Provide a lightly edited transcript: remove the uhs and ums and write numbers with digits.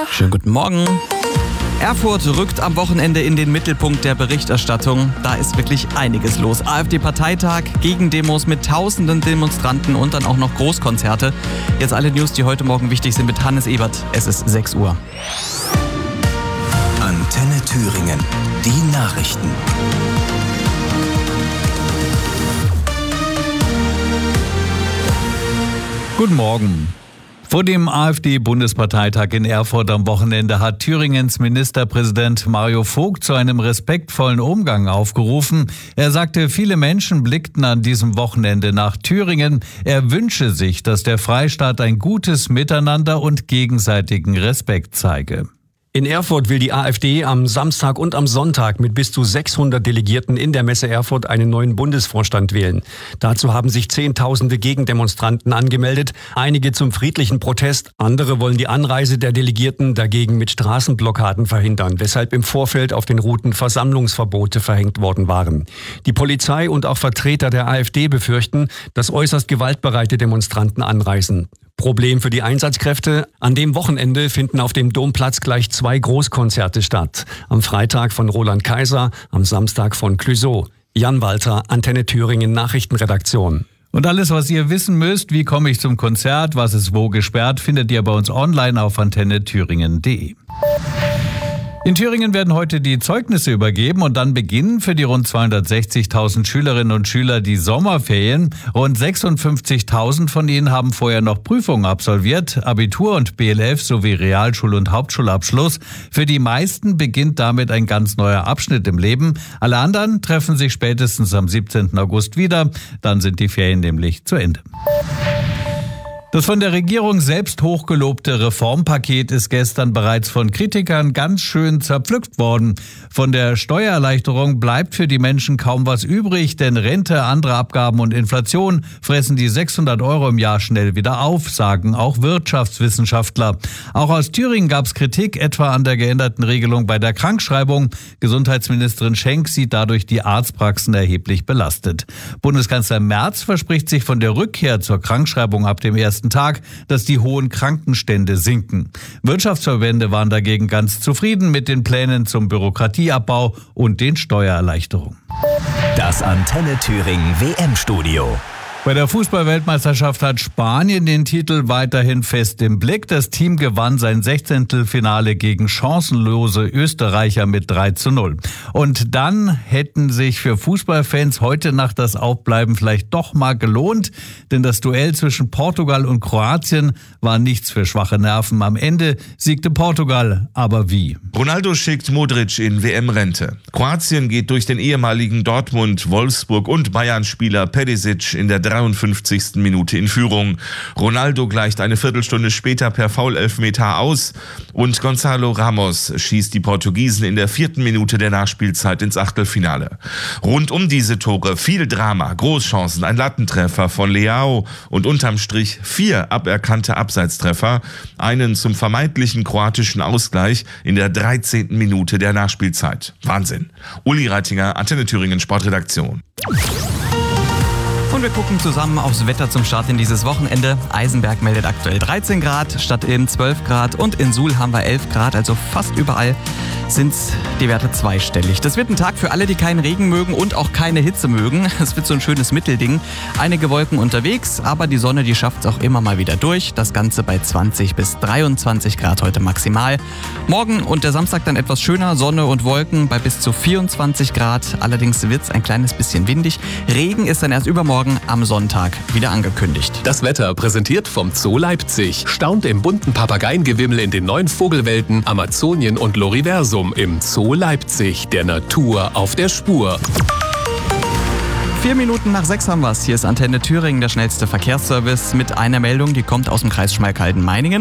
Schönen guten Morgen. Erfurt rückt am Wochenende in den Mittelpunkt der Berichterstattung. Da ist wirklich einiges los. AfD-Parteitag, Gegendemos mit tausenden Demonstranten und dann auch noch Großkonzerte. Jetzt alle News, die heute Morgen wichtig sind mit Hannes Ebert. Es ist 6 Uhr. Antenne Thüringen. Die Nachrichten. Guten Morgen. Vor dem AfD-Bundesparteitag in Erfurt am Wochenende hat Thüringens Ministerpräsident Mario Vogt zu einem respektvollen Umgang aufgerufen. Er sagte, viele Menschen blickten an diesem Wochenende nach Thüringen. Er wünsche sich, dass der Freistaat ein gutes Miteinander und gegenseitigen Respekt zeige. In Erfurt will die AfD am Samstag und am Sonntag mit bis zu 600 Delegierten in der Messe Erfurt einen neuen Bundesvorstand wählen. Dazu haben sich Zehntausende Gegendemonstranten angemeldet, einige zum friedlichen Protest, andere wollen die Anreise der Delegierten dagegen mit Straßenblockaden verhindern, weshalb im Vorfeld auf den Routen Versammlungsverbote verhängt worden waren. Die Polizei und auch Vertreter der AfD befürchten, dass äußerst gewaltbereite Demonstranten anreisen. Problem für die Einsatzkräfte: An dem Wochenende finden auf dem Domplatz gleich 2 Großkonzerte statt. Am Freitag von Roland Kaiser, am Samstag von Clouseau. Jan Walter, Antenne Thüringen Nachrichtenredaktion. Und alles, was ihr wissen müsst, wie komme ich zum Konzert, was ist wo gesperrt, findet ihr bei uns online auf antennethüringen.de. In Thüringen werden heute die Zeugnisse übergeben und dann beginnen für die rund 260.000 Schülerinnen und Schüler die Sommerferien. Rund 56.000 von ihnen haben vorher noch Prüfungen absolviert, Abitur und BLF sowie Realschul- und Hauptschulabschluss. Für die meisten beginnt damit ein ganz neuer Abschnitt im Leben. Alle anderen treffen sich spätestens am 17. August wieder. Dann sind die Ferien nämlich zu Ende. Das von der Regierung selbst hochgelobte Reformpaket ist gestern bereits von Kritikern ganz schön zerpflückt worden. Von der Steuererleichterung bleibt für die Menschen kaum was übrig, denn Rente, andere Abgaben und Inflation fressen die 600 € im Jahr schnell wieder auf, sagen auch Wirtschaftswissenschaftler. Auch aus Thüringen gab es Kritik, etwa an der geänderten Regelung bei der Krankschreibung. Gesundheitsministerin Schenk sieht dadurch die Arztpraxen erheblich belastet. Bundeskanzler Merz verspricht sich von der Rückkehr zur Krankschreibung ab dem ersten Tag, dass die hohen Krankenstände sinken. Wirtschaftsverbände waren dagegen ganz zufrieden mit den Plänen zum Bürokratieabbau und den Steuererleichterungen. Das Antenne Thüringen WM-Studio. Bei der Fußball-Weltmeisterschaft hat Spanien den Titel weiterhin fest im Blick. Das Team gewann sein 16. Finale gegen chancenlose Österreicher mit 3:0. Und dann hätten sich für Fußballfans heute Nacht das Aufbleiben vielleicht doch mal gelohnt, denn das Duell zwischen Portugal und Kroatien war nichts für schwache Nerven. Am Ende siegte Portugal, aber wie? Ronaldo schickt Modric in WM-Rente. Kroatien geht durch den ehemaligen Dortmund, Wolfsburg und Bayern-Spieler Perisic in der 53. Minute in Führung. Ronaldo gleicht eine Viertelstunde später per Foul-Elfmeter aus und Gonzalo Ramos schießt die Portugiesen in der 4. Minute der Nachspielzeit ins Achtelfinale. Rund um diese Tore viel Drama, Großchancen, ein Lattentreffer von Leao und unterm Strich 4 aberkannte Abseitstreffer, einen zum vermeintlichen kroatischen Ausgleich in der 13. Minute der Nachspielzeit. Wahnsinn. Uli Reitinger, Antenne Thüringen Sportredaktion. Und wir gucken zusammen aufs Wetter zum Start in dieses Wochenende. Eisenberg meldet aktuell 13 Grad, Stadtilm 12 Grad und in Suhl haben wir 11 Grad, also fast überall sind die Werte zweistellig. Das wird ein Tag für alle, die keinen Regen mögen und auch keine Hitze mögen. Es wird so ein schönes Mittelding. Einige Wolken unterwegs, aber die Sonne, die schafft es auch immer mal wieder durch. Das Ganze bei 20 bis 23 Grad heute maximal. Morgen und der Samstag dann etwas schöner, Sonne und Wolken bei bis zu 24 Grad. Allerdings wird es ein kleines bisschen windig. Regen ist dann erst übermorgen am Sonntag wieder angekündigt. Das Wetter präsentiert vom Zoo Leipzig. Staunt im bunten Papageiengewimmel in den 9 Vogelwelten Amazonien und Loriversum im Zoo Leipzig. Der Natur auf der Spur. 4 Minuten nach 6 haben wir es. Hier ist Antenne Thüringen, der schnellste Verkehrsservice mit einer Meldung, die kommt aus dem Kreis Schmalkalden-Meiningen.